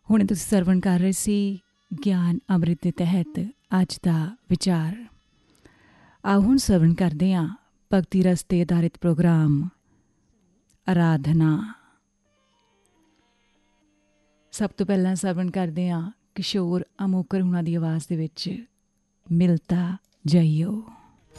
ਹੁਣੇ ਤੁਸੀਂ ਸਰਵਣ ਕਰ ਰਹੇ ਸੀ ਗਿਆਨ ਅੰਮ੍ਰਿਤ ਦੇ ਤਹਿਤ ਅੱਜ ਦਾ ਵਿਚਾਰ। ਆਓ ਹੁਣ ਸਰਵਣ ਕਰਦੇ ਹਾਂ ਭਗਤੀ ਰਸ 'ਤੇ ਆਧਾਰਿਤ ਪ੍ਰੋਗਰਾਮ ਆਰਾਧਨਾ। ਸਭ ਤੋਂ ਪਹਿਲਾਂ ਸਰਵਣ ਕਰਦੇ ਹਾਂ ਕਿਸ਼ੋਰ ਅਮੋਕਰ ਹੁਣਾਂ ਦੀ ਆਵਾਜ਼ ਦੇ ਵਿੱਚ ਮਿਲਤਾ ਜਾਈਓ।